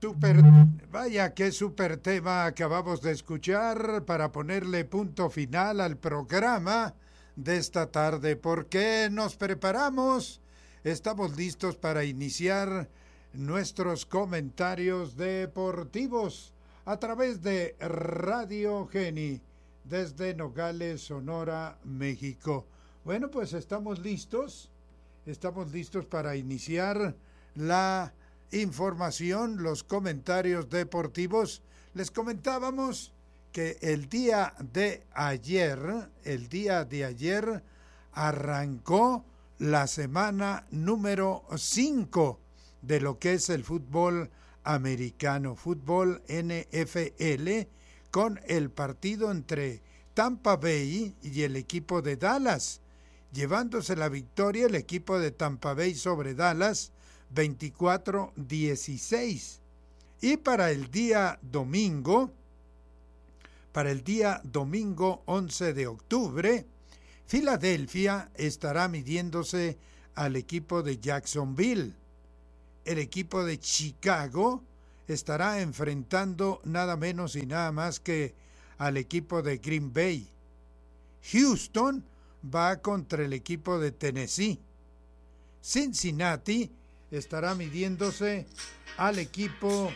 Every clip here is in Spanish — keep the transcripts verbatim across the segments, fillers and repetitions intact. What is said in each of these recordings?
Super, vaya qué super tema acabamos de escuchar para ponerle punto final al programa de esta tarde. ¿Por qué nos preparamos? Estamos listos para iniciar nuestros comentarios deportivos a través de Radio Geni desde Nogales, Sonora, México. Bueno, pues estamos listos, estamos listos para iniciar la información, los comentarios deportivos. Les comentábamos que el día de ayer, el día de ayer arrancó la semana número cinco de lo que es el fútbol americano, fútbol N F L, con el partido entre Tampa Bay y el equipo de Dallas, llevándose la victoria el equipo de Tampa Bay sobre Dallas veinticuatro dieciséis. Y para el día domingo, para el día domingo once de octubre, Filadelfia estará midiéndose al equipo de Jacksonville. El equipo de Chicago estará enfrentando nada menos y nada más que al equipo de Green Bay. Houston va contra el equipo de Tennessee. Cincinnati estará midiéndose al equipo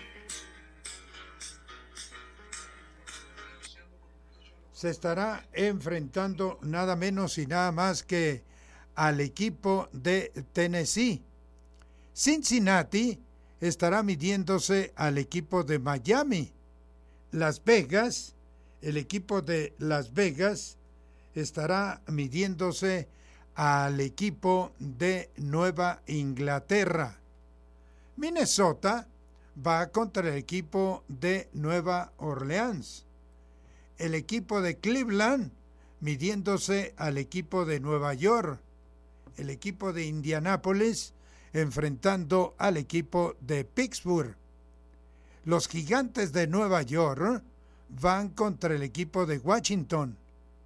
se estará enfrentando nada menos y nada más que al equipo de Tennessee. Cincinnati estará midiéndose al equipo de Miami. Las Vegas, el equipo de Las Vegas estará midiéndose al equipo de Nueva Inglaterra. Minnesota va contra el equipo de Nueva Orleans. El equipo de Cleveland midiéndose al equipo de Nueva York. El equipo de Indianápolis enfrentando al equipo de Pittsburgh. Los Gigantes de Nueva York van contra el equipo de Washington.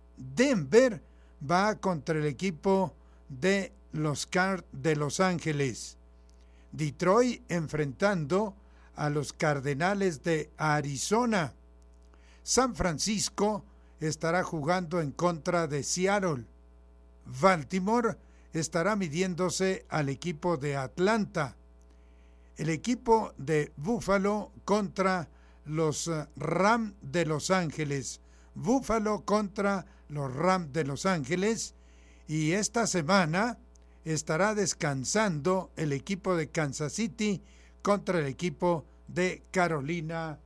Denver va contra el equipo de los Cards de Los Ángeles. Detroit enfrentando a los Cardenales de Arizona. San Francisco estará jugando en contra de Seattle. Baltimore estará midiéndose al equipo de Atlanta. El equipo de Buffalo contra los Rams de Los Ángeles. Buffalo contra los Rams de Los Ángeles. Y esta semana estará descansando el equipo de Kansas City contra el equipo de Carolina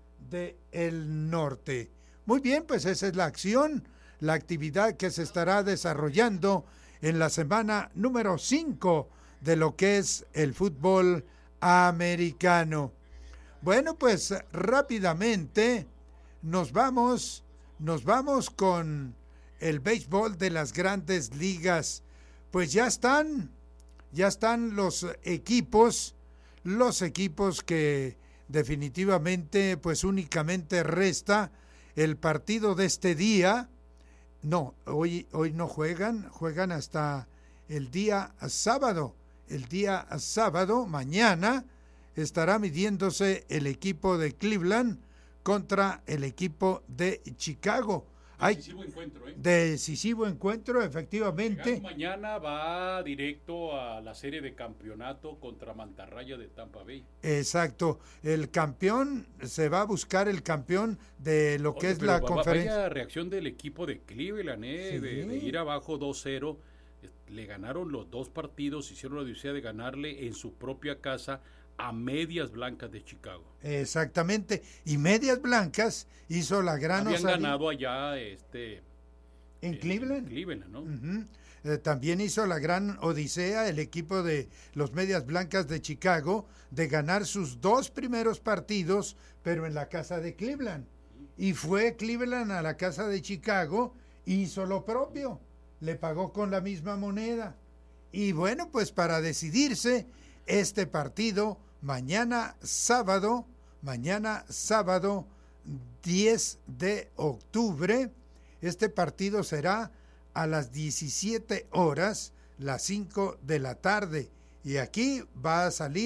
del Norte. Muy bien, pues esa es la acción, la actividad que se estará desarrollando en la semana número cinco de lo que es el fútbol americano. Bueno, pues rápidamente nos vamos, nos vamos con el béisbol de las Grandes Ligas. Pues ya están, ya están los equipos, los equipos que definitivamente pues únicamente resta el partido de este día. No, hoy, hoy no juegan, juegan hasta el día sábado. El día sábado, mañana, estará midiéndose el equipo de Cleveland contra el equipo de Chicago. Decisivo Hay, encuentro, ¿eh? Decisivo encuentro, efectivamente. Llegando mañana va directo a la serie de campeonato contra Mantarraya de Tampa Bay. Exacto. El campeón, se va a buscar el campeón de lo que Oye, es la va, conferencia. Vaya reacción del equipo de Cleveland, ¿eh? Sí. de, de ir abajo dos cero. Le ganaron los dos partidos, hicieron la odisea de ganarle en su propia casa a Medias Blancas de Chicago. Exactamente, y Medias Blancas hizo la gran Habían osadía. ganado allá este en eh, Cleveland, en Cleveland, ¿no? Uh-huh. Eh, también hizo la gran odisea el equipo de los Medias Blancas de Chicago de ganar sus dos primeros partidos, pero en la casa de Cleveland. Uh-huh. Y fue Cleveland a la casa de Chicago, hizo lo propio, le pagó con la misma moneda. Y bueno, pues para decidirse este partido mañana sábado, mañana sábado diez de octubre, este partido será a las diecisiete horas, las cinco de la tarde, y aquí va a salir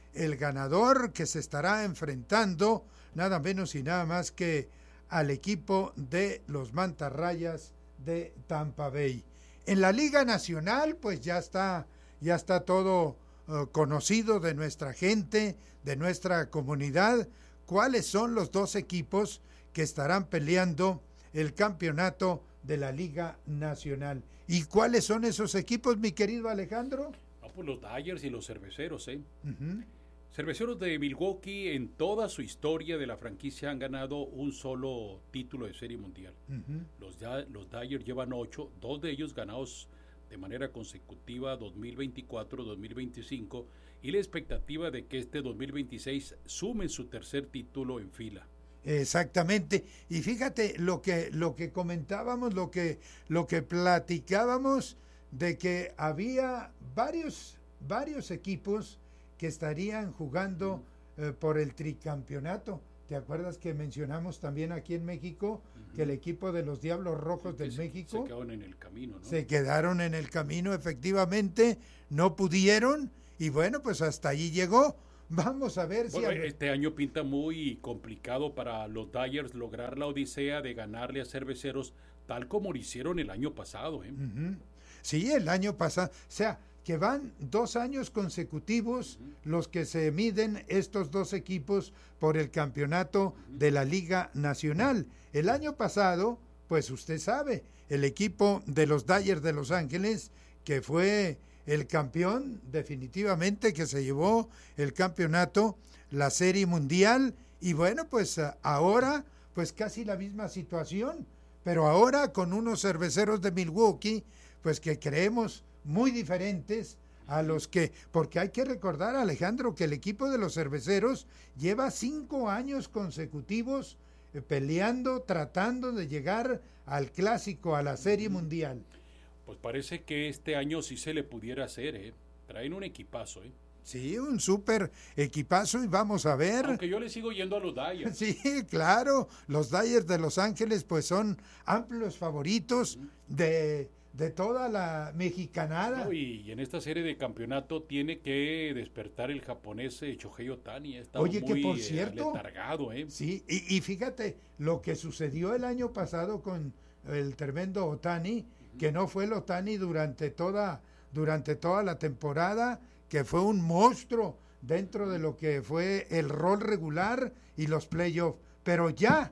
el ganador que se estará enfrentando nada menos y nada más que al equipo de los Mantarrayas de Tampa Bay. En la Liga Nacional, pues ya está, ya está todo uh, conocido de nuestra gente, de nuestra comunidad, cuáles son los dos equipos que estarán peleando el campeonato de la Liga Nacional. ¿Y cuáles son esos equipos, mi querido Alejandro? No, pues los Dyers y los Cerveceros, ¿eh? Uh-huh. Cerveceros de Milwaukee en toda su historia de la franquicia han ganado un solo título de Serie Mundial. Uh-huh. Los, los Dyers llevan ocho, dos de ellos ganados de manera consecutiva dos mil veinticuatro, dos mil veinticinco, y la expectativa de que este dos mil veintiséis sumen su tercer título en fila. Exactamente, y fíjate lo que lo que comentábamos, lo que lo que platicábamos de que había varios varios equipos que estarían jugando eh, por el tricampeonato. ¿Te acuerdas que mencionamos también aquí en México uh-huh. que el equipo de los Diablos Rojos sí, del se, México se quedaron en el camino, ¿no? Se quedaron en el camino, efectivamente, no pudieron y bueno, pues hasta allí llegó. Vamos a ver bueno, si... A... Este año pinta muy complicado para los Dyers lograr la odisea de ganarle a Cerveceros tal como lo hicieron el año pasado. ¿eh? Uh-huh. Sí, el año pasado. O sea, que van dos años consecutivos uh-huh. los que se miden estos dos equipos por el campeonato uh-huh. de la Liga Nacional. El año pasado, pues usted sabe, el equipo de los Dyers de Los Ángeles, que fue... el campeón definitivamente que se llevó el campeonato, la Serie Mundial, y bueno, pues ahora, pues casi la misma situación, pero ahora con unos Cerveceros de Milwaukee, pues que creemos muy diferentes a los que, porque hay que recordar, Alejandro, que el equipo de los Cerveceros lleva cinco años consecutivos eh, peleando, tratando de llegar al clásico, a la Serie Mundial. Pues parece que este año sí se le pudiera hacer, ¿eh? Traen un equipazo, ¿eh? Sí, un súper equipazo y vamos a ver. Aunque yo le sigo yendo a los Dyers. Sí, claro, los Dyers de Los Ángeles pues son amplios favoritos uh-huh. de, de toda la mexicanada. No, y, y en esta serie de campeonato tiene que despertar el japonés eh, Shohei Ohtani. Ha estado Oye, muy que por cierto, eh, aletargado, ¿eh? Sí, y, y fíjate, lo que sucedió el año pasado con el tremendo Ohtani, que no fue el Ohtani durante toda, durante toda la temporada, que fue un monstruo dentro de lo que fue el rol regular y los playoffs, pero ya,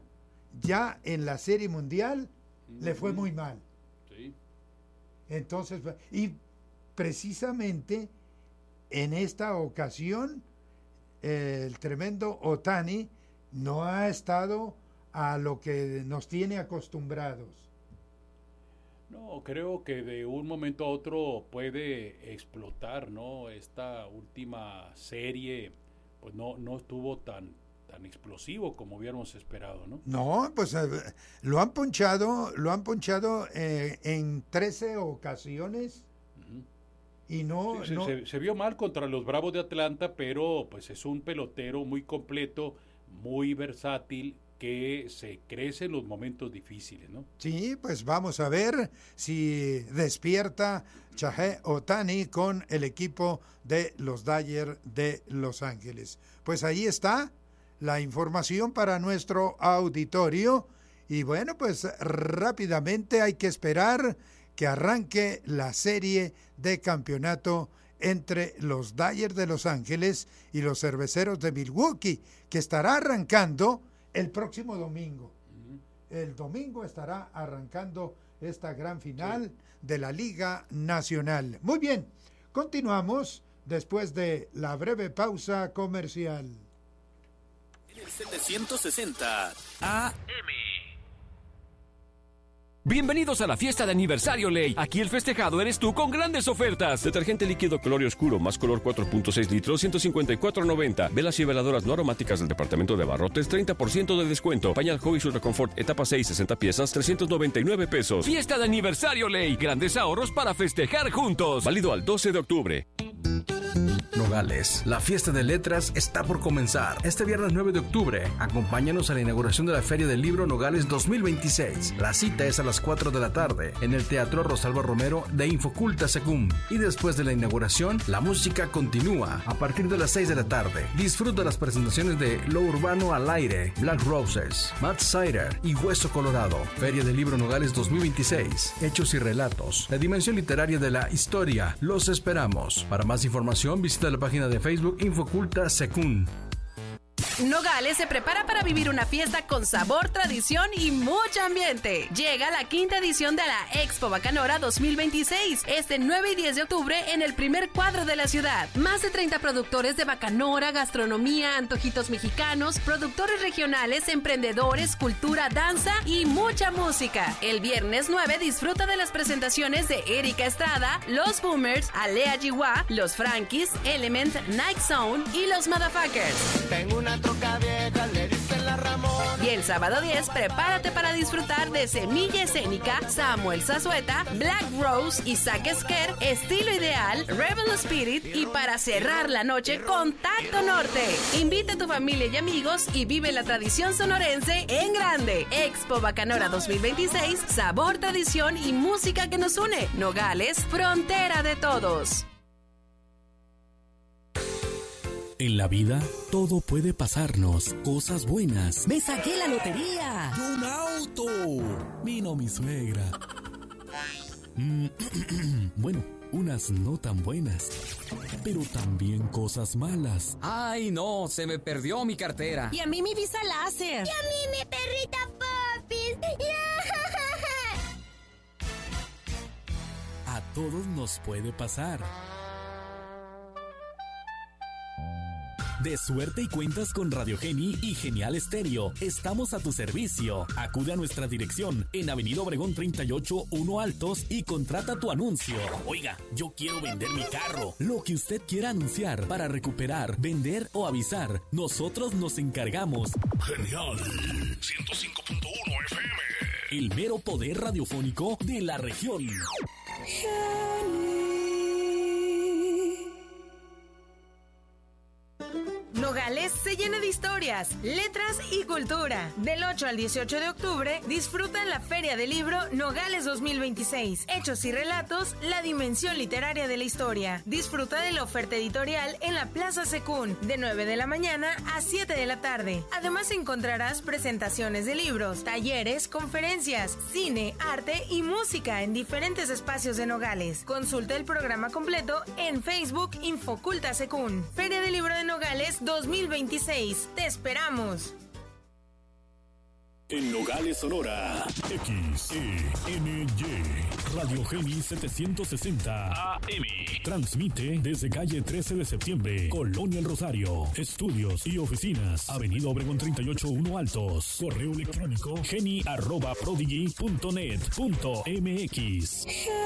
ya en la Serie Mundial uh-huh. le fue muy mal. Sí. Entonces, y precisamente en esta ocasión, eh, el tremendo Ohtani no ha estado a lo que nos tiene acostumbrados. No, creo que de un momento a otro puede explotar, ¿no? Esta última serie, pues no, no estuvo tan, tan explosivo como hubiéramos esperado, ¿no? No, pues eh, lo han ponchado, lo han ponchado eh, en trece ocasiones uh-huh. y no, sí, no... Se, se vio mal contra los Bravos de Atlanta, pero pues es un pelotero muy completo, muy versátil, que se crece en los momentos difíciles, ¿no? Sí, pues vamos a ver si despierta Shohei Ohtani con el equipo de los Dyers de Los Ángeles. Pues ahí está la información para nuestro auditorio y bueno, pues rápidamente hay que esperar que arranque la serie de campeonato entre los Dyers de Los Ángeles y los Cerveceros de Milwaukee, que estará arrancando el próximo domingo. Uh-huh. El domingo estará arrancando esta gran final sí. de la Liga Nacional. Muy bien, continuamos después de la breve pausa comercial. En el setecientos sesenta A M. Bienvenidos a la fiesta de aniversario Ley. Aquí el festejado eres tú con grandes ofertas. Detergente líquido color oscuro más color cuatro punto seis litros, ciento cincuenta y cuatro noventa. Velas y veladoras no aromáticas del departamento de abarrotes, treinta por ciento de descuento. Pañal Hobby Ultra Confort etapa seis, sesenta piezas, trescientos noventa y nueve pesos. Fiesta de aniversario Ley. Grandes ahorros para festejar juntos. Válido al doce de octubre. Nogales Nogales. La fiesta de letras está por comenzar. Este viernes nueve de octubre, acompáñanos a la inauguración de la Feria del Libro Nogales dos mil veintiséis. La cita es a las cuatro de la tarde en el Teatro Rosalba Romero de Infoculta Secum. Y después de la inauguración, la música continúa a partir de las seis de la tarde. Disfruta las presentaciones de Lo Urbano al Aire, Black Roses, Matt Sider y Hueso Colorado. Feria del Libro Nogales dos mil veintiséis. Hechos y relatos. La dimensión literaria de la historia. Los esperamos. Para más información, visita la página de Facebook Infoculta Secún. Nogales se prepara para vivir una fiesta con sabor, tradición y mucho ambiente. Llega la quinta edición de la Expo Bacanora dos mil veintiséis, este nueve y diez de octubre en el primer cuadro de la ciudad. Más de treinta productores de bacanora, gastronomía, antojitos mexicanos, productores regionales, emprendedores, cultura, danza y mucha música. El viernes nueve disfruta de las presentaciones de Erika Estrada, Los Boomers, Alea Jiwa, Los Frankies, Element, Night Zone y Los Motherfuckers. Tengo una troca vieja, le dicen la Ramón. Y el sábado diez, prepárate para disfrutar de Semilla Escénica, Samuel Zazueta, Black Rose, Isaac Esquer, Estilo Ideal, Rebel Spirit y para cerrar la noche, Contacto Norte. Invita a tu familia y amigos y vive la tradición sonorense en grande. Expo Bacanora dos mil veintiséis, sabor, tradición y música que nos une. Nogales, frontera de todos. En la vida, todo puede pasarnos. Cosas buenas. ¡Me saqué la lotería! ¡Y un auto! Vino mi suegra. Mm, bueno, unas no tan buenas. Pero también cosas malas. ¡Ay, no! Se me perdió mi cartera. Y a mí mi visa láser. Y a mí mi perrita Popis. A todos nos puede pasar. De suerte y cuentas con Radio Geni y Genial Estéreo. Estamos a tu servicio. Acude a nuestra dirección en Avenida Obregón treinta y ocho, uno Altos y contrata tu anuncio. Oiga, yo quiero vender mi carro. Lo que usted quiera anunciar para recuperar, vender o avisar, nosotros nos encargamos. Genial. ciento cinco punto uno F M. El mero poder radiofónico de la región. Nogales se llena de historias, letras y cultura. Del ocho al dieciocho de octubre, disfruta en la Feria del Libro Nogales dos mil veintiséis. Hechos y relatos, la dimensión literaria de la historia. Disfruta de la oferta editorial en la Plaza Secún, de nueve de la mañana a siete de la tarde. Además encontrarás presentaciones de libros, talleres, conferencias, cine, arte y música en diferentes espacios de Nogales. Consulta el programa completo en Facebook Infoculta Secún. Feria del Libro de Nogales dos mil veintiséis. Te esperamos. En Nogales, Sonora, X E N Y, Radio Geni setecientos sesenta A M. Transmite desde calle trece de septiembre, Colonia El Rosario. Estudios y oficinas, Avenida Obregón treinta y ocho, uno Altos. Correo electrónico, geni arroba prodigy punto net punto m x.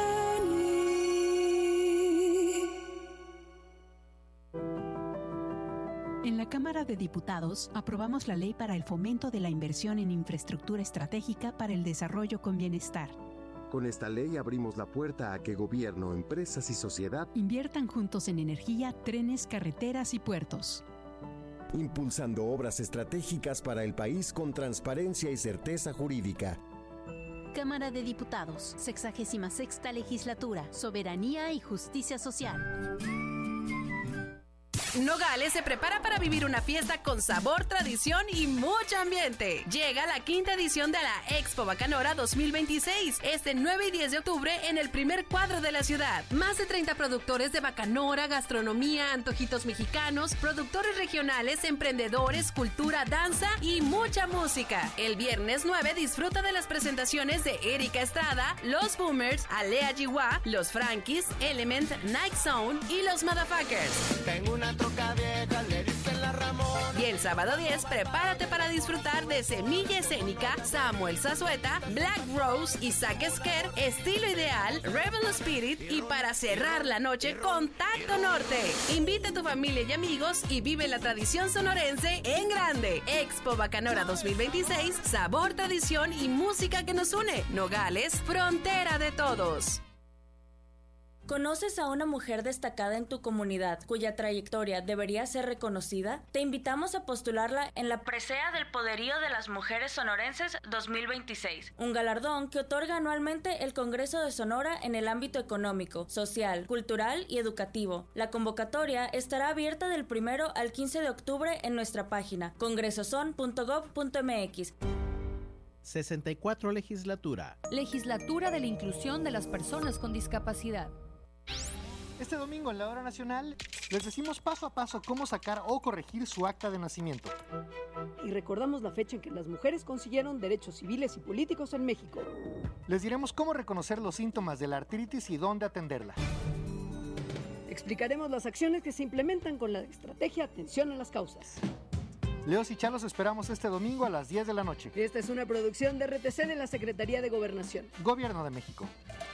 En la Cámara de Diputados aprobamos la ley para el fomento de la inversión en infraestructura estratégica para el desarrollo con bienestar. Con esta ley abrimos la puerta a que gobierno, empresas y sociedad inviertan juntos en energía, trenes, carreteras y puertos. Impulsando obras estratégicas para el país con transparencia y certeza jurídica. Cámara de Diputados, sexagésima sexta legislatura, soberanía y justicia social. Nogales se prepara para vivir una fiesta con sabor, tradición y mucho ambiente. Llega la quinta edición de la Expo Bacanora dos mil veintiséis, este nueve y diez de octubre en el primer cuadro de la ciudad. Más de treinta productores de bacanora, gastronomía, antojitos mexicanos, productores regionales, emprendedores, cultura, danza y mucha música. El viernes nueve disfruta de las presentaciones de Erika Estrada, Los Boomers, Alea Jiwa, Los Frankies, Element, Night Zone y Los Motherfuckers. Tengo una troca vieja, le dicen la Ramón. Y el sábado diez, prepárate para disfrutar de Semilla Escénica, Samuel Zazueta, Black Rose, Isaac Esquer, Estilo Ideal, Rebel Spirit y para cerrar la noche, Contacto Norte. Invita a tu familia y amigos y vive la tradición sonorense en grande. Expo Bacanora dos mil veintiséis, sabor, tradición y música que nos une. Nogales, frontera de todos. ¿Conoces a una mujer destacada en tu comunidad cuya trayectoria debería ser reconocida? Te invitamos a postularla en la Presea del Poderío de las Mujeres Sonorenses dos mil veintiséis, un galardón que otorga anualmente el Congreso de Sonora en el ámbito económico, social, cultural y educativo. La convocatoria estará abierta del primero al quince de octubre en nuestra página congresoson punto gob punto m x. sesenta y cuatro Legislatura. Legislatura de la Inclusión de las Personas con Discapacidad. Este domingo en la Hora Nacional les decimos paso a paso cómo sacar o corregir su acta de nacimiento. Y recordamos la fecha en que las mujeres consiguieron derechos civiles y políticos en México. Les diremos cómo reconocer los síntomas de la artritis y dónde atenderla. Explicaremos las acciones que se implementan con la estrategia Atención a las Causas. Leos y Chá los esperamos este domingo a las diez de la noche. Esta es una producción de R T C de la Secretaría de Gobernación. Gobierno de México.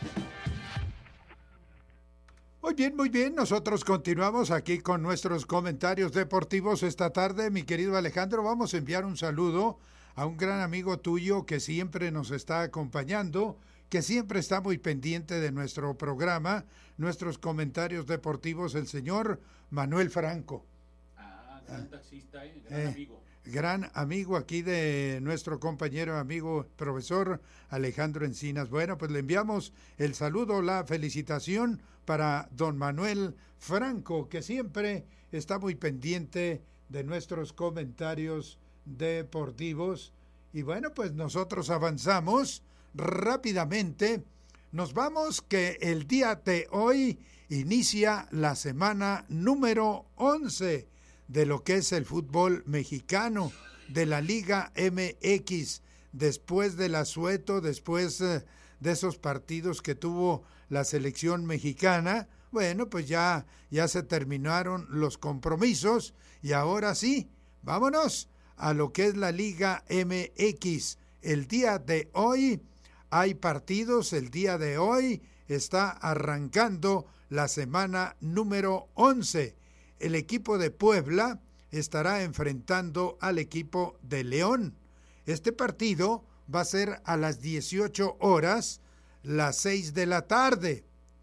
Muy bien, muy bien. Nosotros continuamos aquí con nuestros comentarios deportivos esta tarde. Mi querido Alejandro, vamos a enviar un saludo a un gran amigo tuyo que siempre nos está acompañando, que siempre está muy pendiente de nuestro programa, nuestros comentarios deportivos, el señor Manuel Franco. Ah, gran taxista, ¿eh? Gran eh, amigo. Gran amigo aquí de nuestro compañero, amigo, profesor Alejandro Encinas. Bueno, pues le enviamos el saludo, la felicitación para don Manuel Franco, que siempre está muy pendiente de nuestros comentarios deportivos. Y bueno, pues nosotros avanzamos rápidamente. Nos vamos que el día de hoy inicia la semana número once de lo que es el fútbol mexicano, de la Liga M X, después del asueto, después eh, de esos partidos que tuvo la selección mexicana. Bueno, pues ya, ya se terminaron los compromisos y ahora sí, vámonos a lo que es la Liga M X. El día de hoy hay partidos, el día de hoy está arrancando la semana número once. El equipo de Puebla estará enfrentando al equipo de León. Este partido va a ser a las dieciocho horas, las seis de la tarde.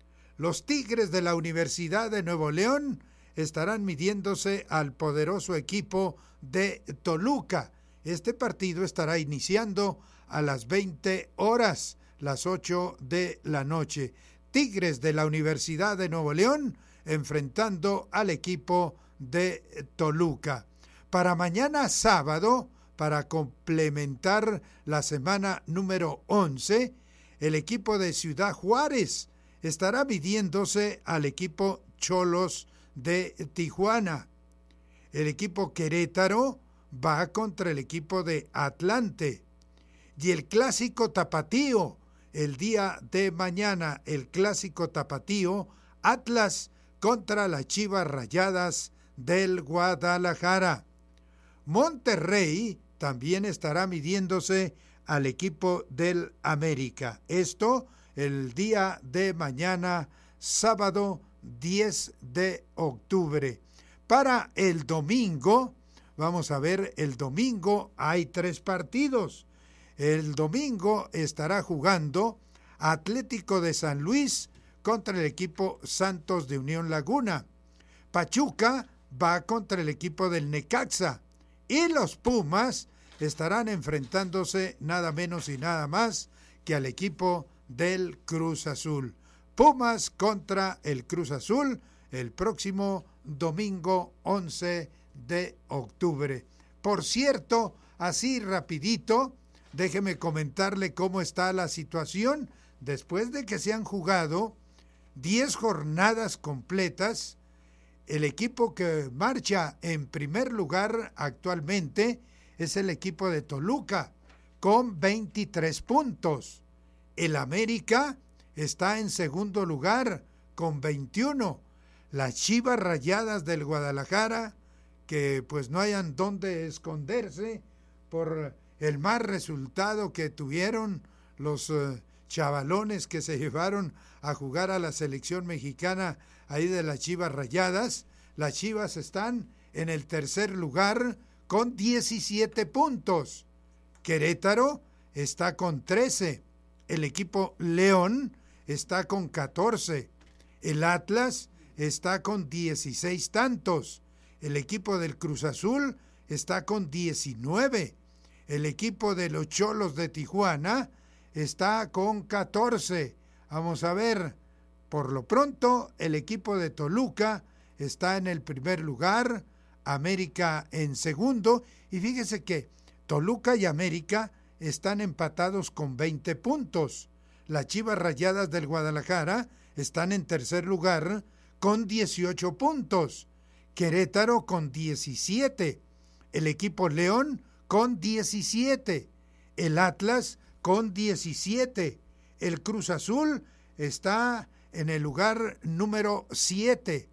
Los Tigres de la Universidad de Nuevo León estarán midiéndose al poderoso equipo de Toluca. Este partido estará iniciando a las veinte horas, las ocho de la noche. Tigres de la Universidad de Nuevo León enfrentando al equipo de Toluca. Para mañana sábado, para complementar la semana número once, el equipo de Ciudad Juárez estará midiéndose al equipo Xolos de Tijuana. El equipo Querétaro va contra el equipo de Atlante. Y el clásico tapatío, el día de mañana, el clásico tapatío, Atlas contra las Chivas Rayadas del Guadalajara. Monterrey también estará midiéndose al equipo del América. Esto el día de mañana, sábado diez de octubre. Para el domingo, vamos a ver, el domingo hay tres partidos. El domingo estará jugando Atlético de San Luis contra el equipo Santos de Unión Laguna. Pachuca va contra el equipo del Necaxa. Y los Pumas estarán enfrentándose nada menos y nada más que al equipo del Cruz Azul. Pumas contra el Cruz Azul el próximo domingo once de octubre. Por cierto, así rapidito, déjeme comentarle cómo está la situación después de que se han jugado diez jornadas completas. El equipo que marcha en primer lugar actualmente es el equipo de Toluca con veintitrés puntos. El América está en segundo lugar con veintiuno. Las Chivas Rayadas del Guadalajara, que pues no hayan dónde esconderse por el mal resultado que tuvieron los uh, chavalones que se llevaron a jugar a la selección mexicana ahí de las Chivas Rayadas. Las Chivas están en el tercer lugar con diecisiete puntos. Querétaro está con trece. El equipo León está con catorce. El Atlas está con dieciséis tantos. El equipo del Cruz Azul está con diecinueve. El equipo de los Cholos de Tijuana está con catorce. Vamos a ver, por lo pronto, el equipo de Toluca está en el primer lugar, América en segundo, y fíjese que Toluca y América están empatados con veinte puntos. Las Chivas Rayadas del Guadalajara están en tercer lugar con dieciocho puntos. Querétaro con diecisiete. El equipo León con diecisiete. El Atlas con diecisiete. El Cruz Azul está en el lugar número siete.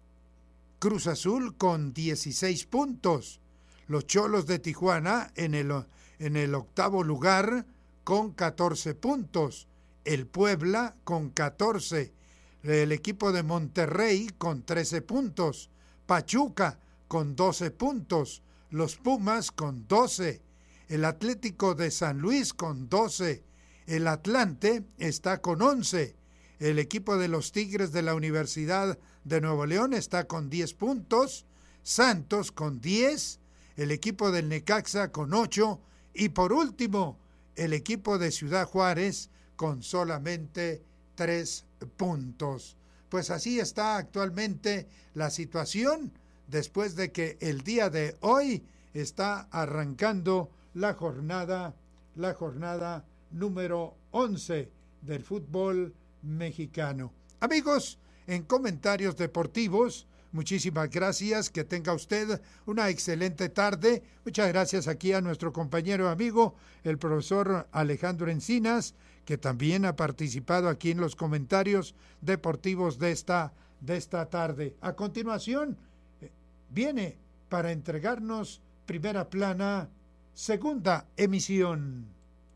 Cruz Azul con dieciséis puntos. Los Cholos de Tijuana en el, en el octavo lugar con catorce puntos. El Puebla con catorce. El equipo de Monterrey con trece puntos. Pachuca con doce puntos. Los Pumas con doce. El Atlético de San Luis con doce. El Atlante está con once. El equipo de los Tigres de la Universidad de Nuevo León está con diez puntos. Santos con diez. El equipo del Necaxa con ocho. Y por último, el equipo de Ciudad Juárez con solamente tres puntos. Pues así está actualmente la situación después de que el día de hoy está arrancando la jornada, la jornada número once del fútbol mexicano. Amigos, en comentarios deportivos, muchísimas gracias, que tenga usted una excelente tarde. Muchas gracias aquí a nuestro compañero amigo, el profesor Alejandro Encinas, que también ha participado aquí en los comentarios deportivos de esta, de esta tarde. A continuación, viene para entregarnos Primera Plana, segunda emisión.